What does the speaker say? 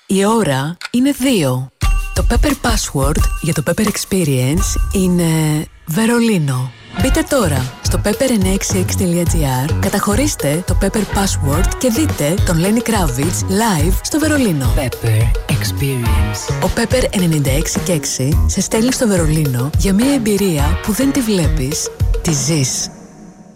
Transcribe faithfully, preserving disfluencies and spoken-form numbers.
Η ώρα είναι δύο. Το Pepper Password για το Pepper Experience είναι Βερολίνο. Μπείτε τώρα στο pepper εννιακόσια εξήντα έξι τελεία gr, καταχωρήστε το Pepper Password και δείτε τον Lenny Kravitz live στο Βερολίνο. Pepper Experience. Ο Pepper ενενήντα έξι και έξι σε στέλνει στο Βερολίνο για μια εμπειρία που δεν τη βλέπεις, τη ζεις.